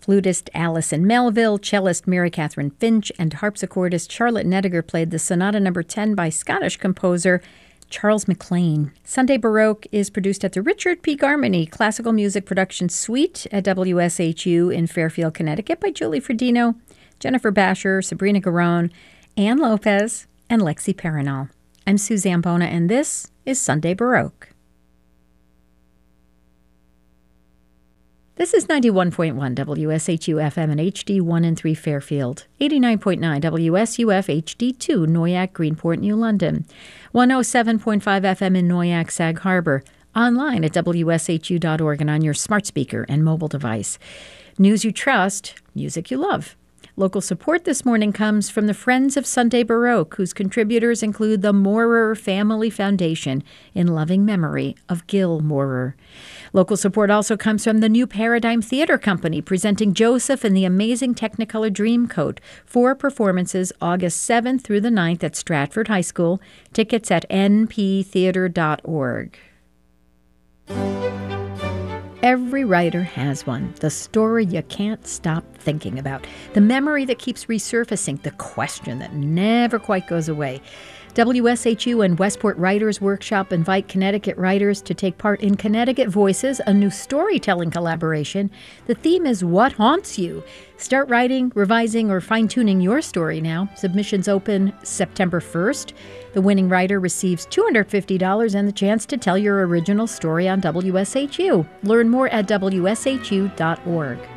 Flutist Allison Melville, cellist Mary Catherine Finch, and harpsichordist Charlotte Nediger played the Sonata No. 10 by Scottish composer Charles McLean. Sunday Baroque is produced at the Richard P. Garmany Classical Music Production Suite at WSHU in Fairfield, Connecticut by Julie Fredino, Jennifer Basher, Sabrina Garone, Ann Lopez, and Lexi Perinal. I'm Suzanne Bona, and this is Sunday Baroque. This is 91.1 WSHU FM and HD1 and 3 Fairfield, 89.9 WSUF HD2 Noyac, Greenport, New London, 107.5 FM in Noyac, Sag Harbor, online at WSHU.org and on your smart speaker and mobile device. News you trust, music you love. Local support this morning comes from the Friends of Sunday Baroque, whose contributors include the Maurer Family Foundation in loving memory of Gil Maurer. Local support also comes from the New Paradigm Theater Company, presenting Joseph and the Amazing Technicolor Dreamcoat, 4 performances August 7th through the 9th at Stratford High School. Tickets at nptheater.org. Every writer has one, the story you can't stop thinking about, the memory that keeps resurfacing, the question that never quite goes away. WSHU and Westport Writers Workshop invite Connecticut writers to take part in Connecticut Voices, a new storytelling collaboration. The theme is What Haunts You? Start writing, revising, or fine-tuning your story now. Submissions open September 1st. The winning writer receives $250 and the chance to tell your original story on WSHU. Learn more at WSHU.org.